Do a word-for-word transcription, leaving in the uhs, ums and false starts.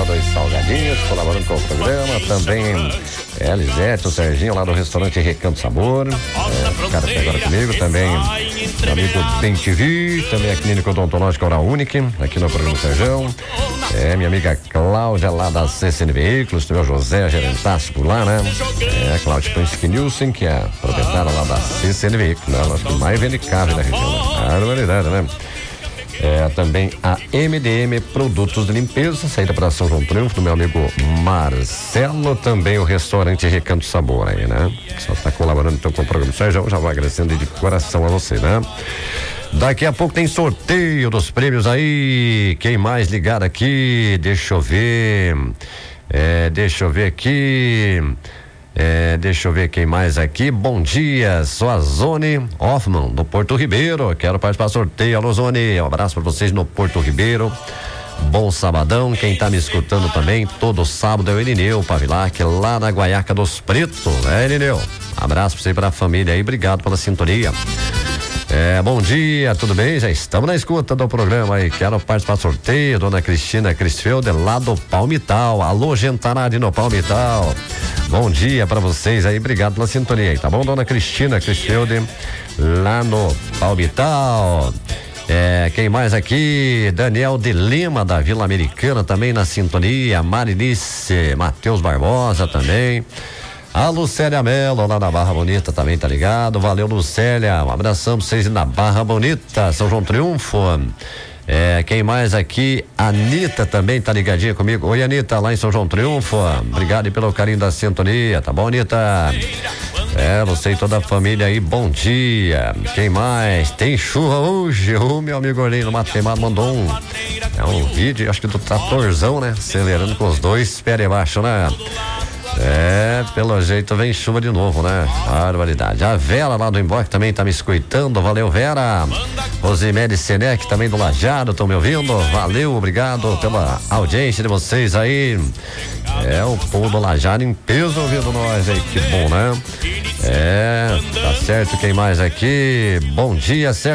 Dois Salgadinhos, colaborando com o programa. Também é, Elisete, o Serginho lá do restaurante Recanto Sabor. É, o cara tá agora comigo. Também meu amigo Bem T V. Também a Clínica Odontológica Oral Unique, aqui no programa Serjão. É, minha amiga Cláudia lá da C C N Veículos. Também o José Gerentaço por lá, né? É, Cláudia Pansky Nilson, que é a proprietária lá da C C N Veículos, né? Ela que mais vende carro na região. Barbaridade, né? É, também a M D M Produtos de Limpeza, saída para São João Triunfo, do meu amigo Marcelo. Também o restaurante Recanto Sabor aí, né? Só está colaborando então com o programa Sérgio, já vai agradecendo de coração a você, né? Daqui a pouco tem sorteio dos prêmios aí. Quem mais ligado aqui? Deixa eu ver. É, deixa eu ver aqui. É, deixa eu ver quem mais aqui. Bom dia, sou a Zone Hoffman, do Porto Ribeiro. Quero participar do sorteio. Alô, Zone, um abraço pra vocês no Porto Ribeiro. Bom sabadão. Quem tá me escutando também, todo sábado é o Irineu Pavilac, lá na Guaiaca dos Pretos. É, Irineu, abraço pra você e pra família aí. Obrigado pela sintonia. É, bom dia, tudo bem? Já estamos na escuta do programa aí. Quero participar do sorteio, dona Cristina Crisfeld, lá do Palmital. Alô, Gentanade no Palmital. Bom dia pra vocês aí, obrigado pela sintonia aí, tá bom, dona Cristina Crisfeld, lá no Palmital. É, quem mais aqui? Daniel de Lima, da Vila Americana, também na sintonia. Marilice Matheus Barbosa também. A Lucélia Mello, lá na Barra Bonita, também tá ligado. Valeu, Lucélia. Um abração pra vocês na Barra Bonita, São João Triunfo. É, quem mais aqui? Anitta também tá ligadinha comigo. Oi, Anitta, lá em São João Triunfo. Obrigado pelo carinho da sintonia, tá bom, Anitta? É, você e toda a família aí, bom dia. Quem mais? Tem chuva hoje. O meu amigo Orlando no Mato Queimado mandou um, é um vídeo, acho que do tratorzão, né? Acelerando com os dois pés debaixo, né? É, pelo jeito vem chuva de novo, né? Barbaridade. A Vera lá do Emboque também tá me escutando. Valeu, Vera. Rosimere Senec também do Lajado, estão me ouvindo? Valeu, obrigado pela audiência de vocês aí. É, o povo do Lajado em peso ouvindo nós aí, que bom, né? É, tá certo. Quem mais aqui? Bom dia, Sérgio.